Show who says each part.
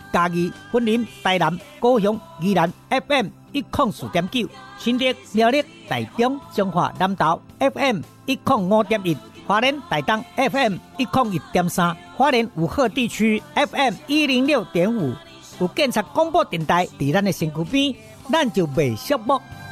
Speaker 1: 嘉义、云林、台南、高雄、宜兰 FM104.9，新竹、苗栗、台中、彰化、南投 FM105.1，花莲、台东 FM101.3，花莲武鹤地区 FM106.5，有建设广播电台伫咱的身躯边，咱就袂寂寞。